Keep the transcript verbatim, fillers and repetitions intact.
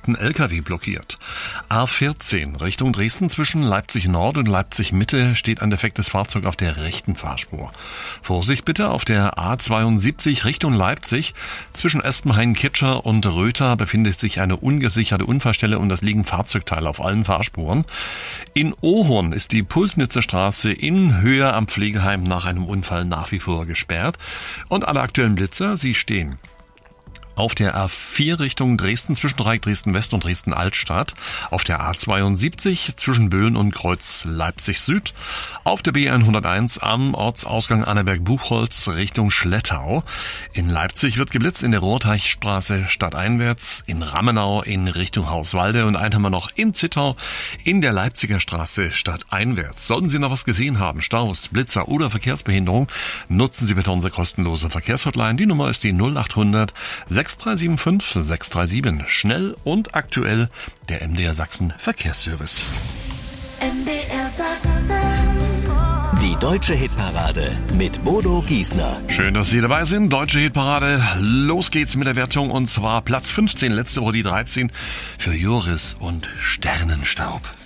ein L K W blockiert. A vierzehn Richtung Dresden zwischen Leipzig Nord und Leipzig Mitte steht ein defektes Fahrzeug auf der rechten Fahrspur. Vorsicht bitte auf der A zweiundsiebzig Richtung Leipzig. Zwischen Espenhain-Kitscher und Röther befindet sich eine ungesicherte Unfallstelle und es liegen Fahrzeugteile auf allen Fahrspuren. In Ohorn ist die Pulsnitzer Straße in Höhe am Pflegeheim nach einem Unfall nach wie vor gesperrt. Und alle aktuellen Blitzer, sie stehen auf der A vier Richtung Dresden zwischen Dreieck Dresden West und Dresden Altstadt, auf der A zweiundsiebzig zwischen Böhlen und Kreuz Leipzig Süd, auf der B hunderteins am Ortsausgang Annaberg-Buchholz Richtung Schlettau. In Leipzig wird geblitzt in der Rohrteichstraße stadteinwärts, in Rammenau in Richtung Hauswalde und einen haben wir noch in Zittau in der Leipziger Straße stadteinwärts. Sollten Sie noch was gesehen haben, Staus, Blitzer oder Verkehrsbehinderung, nutzen Sie bitte unsere kostenlose Verkehrshotline. Die Nummer ist die null acht hundert sechs drei sieben fünf sechs drei sieben. Schnell und aktuell der M D R Sachsen Verkehrsservice. M D R Sachsen. Die Deutsche Hitparade mit Bodo Giesner. Schön, dass Sie dabei sind. Deutsche Hitparade. Los geht's mit der Wertung und zwar Platz fünfzehn, letzte Woche die dreizehn für Joris und Sternenstaub.